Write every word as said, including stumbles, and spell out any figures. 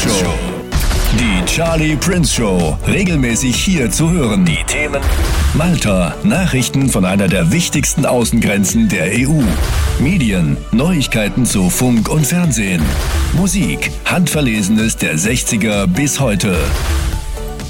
Show. Die Charlie Prince Show. Regelmäßig hier zu hören. Die Themen: Malta, Nachrichten von einer der wichtigsten Außengrenzen der E U. Medien, Neuigkeiten zu Funk und Fernsehen. Musik, Handverlesenes der sechziger bis heute.